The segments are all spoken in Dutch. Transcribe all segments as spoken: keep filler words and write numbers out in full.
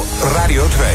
O Radio twee.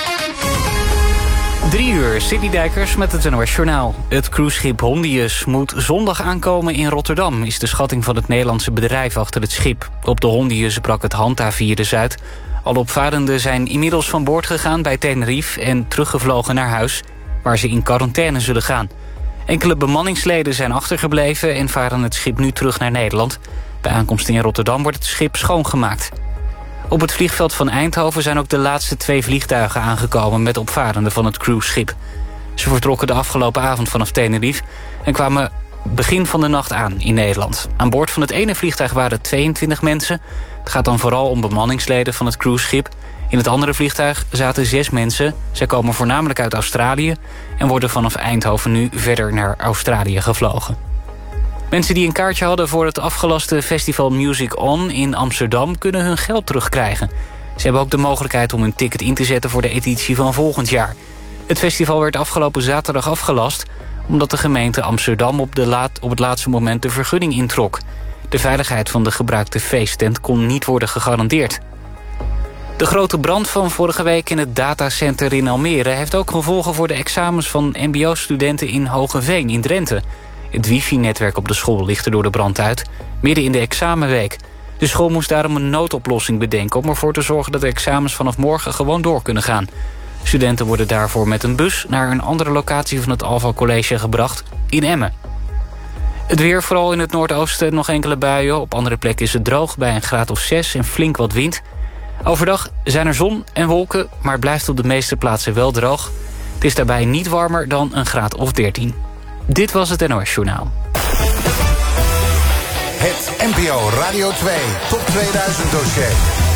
Drie uur, Sidney Dijkers met het N O S Journaal. Het cruiseschip Hondius moet zondag aankomen in Rotterdam, is de schatting van het Nederlandse bedrijf achter het schip. Op de Hondius brak het handhaafvirus uit. Alle opvarenden zijn inmiddels van boord gegaan bij Tenerife en teruggevlogen naar huis, waar ze in quarantaine zullen gaan. Enkele bemanningsleden zijn achtergebleven en varen het schip nu terug naar Nederland. Bij aankomst in Rotterdam wordt het schip schoongemaakt. Op het vliegveld van Eindhoven zijn ook de laatste twee vliegtuigen aangekomen met opvarenden van het cruiseschip. Ze vertrokken de afgelopen avond vanaf Tenerife en kwamen begin van de nacht aan in Nederland. Aan boord van het ene vliegtuig waren tweeëntwintig mensen. Het gaat dan vooral om bemanningsleden van het cruiseschip. In het andere vliegtuig zaten zes mensen. Zij komen voornamelijk uit Australië en worden vanaf Eindhoven nu verder naar Australië gevlogen. Mensen die een kaartje hadden voor het afgelaste festival Music On in Amsterdam kunnen hun geld terugkrijgen. Ze hebben ook de mogelijkheid om hun ticket in te zetten voor de editie van volgend jaar. Het festival werd afgelopen zaterdag afgelast omdat de gemeente Amsterdam op, de laat, op het laatste moment de vergunning introk. De veiligheid van de gebruikte feesttent kon niet worden gegarandeerd. De grote brand van vorige week in het datacenter in Almere heeft ook gevolgen voor de examens van mbo-studenten in Hogeveen in Drenthe. Het wifi-netwerk op de school lichtte door de brand uit, midden in de examenweek. De school moest daarom een noodoplossing bedenken om ervoor te zorgen dat de examens vanaf morgen gewoon door kunnen gaan. Studenten worden daarvoor met een bus naar een andere locatie van het Alva College gebracht, in Emmen. Het weer, vooral in het noordoosten nog enkele buien. Op andere plekken is het droog bij een graad of zes en flink wat wind. Overdag zijn er zon en wolken, maar het blijft op de meeste plaatsen wel droog. Het is daarbij niet warmer dan een graad of dertien. Dit was het N O S Journaal. Het N P O Radio twee Top tweeduizend dossier.